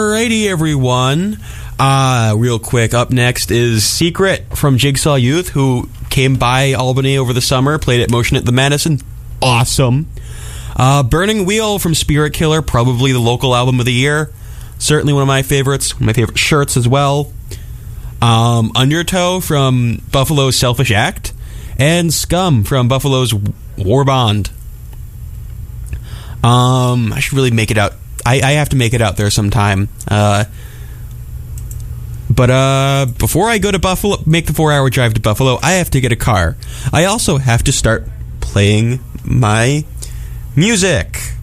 Alrighty, everyone. Real quick, up next is Secret from Jigsaw Youth, who came by Albany over the summer, played at Motion at the Madison. Awesome. Burning Wheel from Spirit Killer, probably the local album of the year. Certainly one of my favorites. One of my favorite shirts as well. Undertow from Buffalo's Selfish Act. And Scum from Buffalo's War Bond. I should really make it out. I have to make it out there sometime. But before I go to Buffalo, make the 4-hour drive to Buffalo, I have to get a car. I also have to start playing my music.